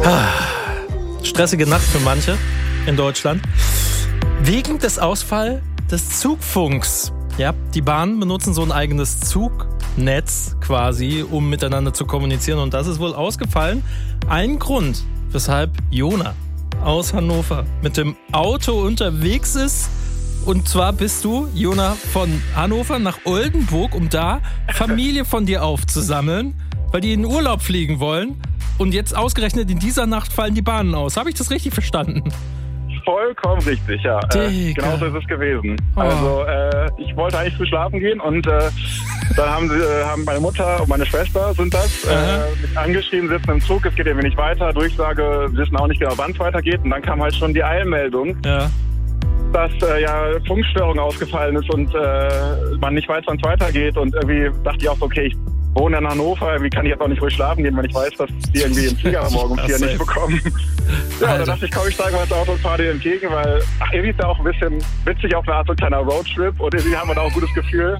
Stressige Nacht für manche in Deutschland. Wegen des Ausfalls des Zugfunks. Ja, die Bahnen benutzen so ein eigenes Zugnetz quasi, um miteinander zu kommunizieren. Und das ist wohl ausgefallen. Ein Grund, weshalb Jona aus Hannover mit dem Auto unterwegs ist. Und zwar bist du, Jona, von Hannover nach Oldenburg, um da Familie von dir aufzusammeln, weil die in den Urlaub fliegen wollen. Und jetzt ausgerechnet in dieser Nacht fallen die Bahnen aus. Habe ich das richtig verstanden? Vollkommen richtig, ja. Genau so ist es gewesen. Oh. Also ich wollte eigentlich früh schlafen gehen und dann haben meine Mutter und meine Schwester sind das mich angeschrieben, sitzen im Zug, es geht irgendwie nicht weiter, Durchsage, wissen auch nicht genau, wann es weitergeht. Und dann kam halt schon die Eilmeldung, dass Funkstörung ausgefallen ist und man nicht weiß, wann es weitergeht. Und irgendwie dachte ich auch so, okay, ich wohne in Hannover, wie kann ich jetzt auch nicht ruhig schlafen gehen, wenn ich weiß, dass die irgendwie den Flieger morgen um 4 nicht bekommen. Ja, da dachte ich, komm, ich steige mal ins Auto und fahre dir entgegen, weil irgendwie ist da auch ein bisschen witzig auf eine Art so ein kleiner Roadtrip und irgendwie haben wir da auch ein gutes Gefühl.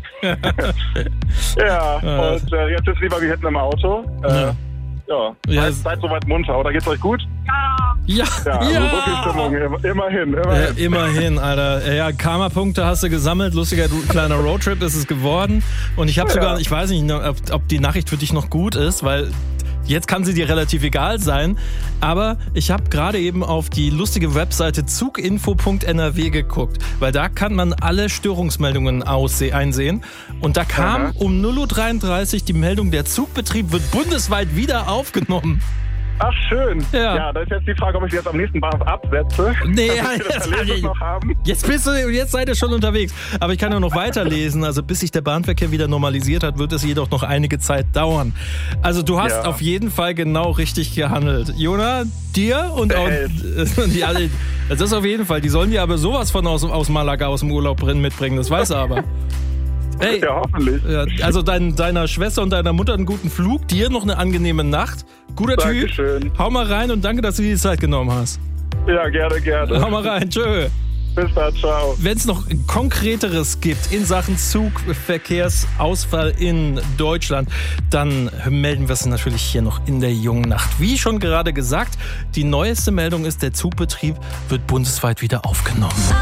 Und jetzt ist lieber wie hinten im Auto. Seid soweit munter, oder geht's euch gut? Ja. Also so viel Stimmung, immerhin. Immerhin, Alter. Ja, Karma-Punkte hast du gesammelt, lustiger kleiner Roadtrip ist es geworden. Und ich habe sogar, ich weiß nicht, ob die Nachricht für dich noch gut ist, weil jetzt kann sie dir relativ egal sein, aber ich habe gerade eben auf die lustige Webseite zuginfo.nrw geguckt, weil da kann man alle Störungsmeldungen einsehen. Und da kam um 0:33 Uhr die Meldung, der Zugbetrieb wird bundesweit wieder aufgenommen. Ach, schön. Ja, da ist jetzt die Frage, ob ich jetzt am nächsten Bahnhof absetze. Nee, jetzt seid ihr schon unterwegs. Aber ich kann ja noch weiterlesen. Also bis sich der Bahnverkehr wieder normalisiert hat, wird es jedoch noch einige Zeit dauern. Also du hast auf jeden Fall genau richtig gehandelt. Jona, dir und auch die alle. Das ist auf jeden Fall. Die sollen dir aber sowas von aus Malaga aus dem Urlaub mitbringen. Das weiß er aber. Hey, ja, hoffentlich. Also deiner Schwester und deiner Mutter einen guten Flug, dir noch eine angenehme Nacht. Guter Dankeschön. Typ. Hau mal rein und danke, dass du dir die Zeit genommen hast. Ja, gerne. Hau mal rein. Tschö. Bis dann, ciao. Wenn es noch Konkreteres gibt in Sachen Zugverkehrsausfall in Deutschland, dann melden wir es natürlich hier noch in der jungen Nacht. Wie schon gerade gesagt, die neueste Meldung ist, der Zugbetrieb wird bundesweit wieder aufgenommen.